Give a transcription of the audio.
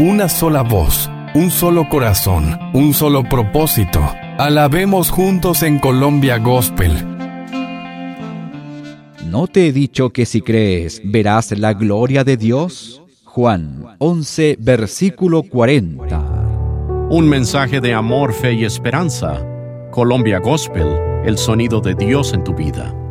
una sola voz, un solo corazón, un solo propósito. Alabemos juntos en Colombia Gospel. ¿No te he dicho que si crees, verás la gloria de Dios? Juan 11, versículo 40. Un mensaje de amor, fe y esperanza. Colombia Gospel, el sonido de Dios en tu vida.